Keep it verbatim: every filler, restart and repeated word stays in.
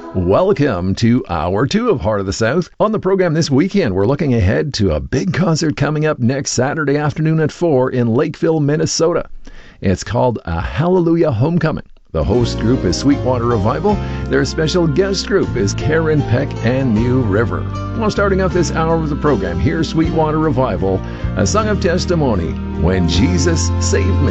Welcome to Hour two of Heart of the South. On the program this weekend, we're looking ahead to a big concert coming up next Saturday afternoon at four in Lakeville, Minnesota. It's called A Hallelujah Homecoming. The host group is Sweetwater Revival. Their special guest group is Karen Peck and New River. Well, starting off this hour of the program, here's Sweetwater Revival, a song of testimony, When Jesus Saved Me.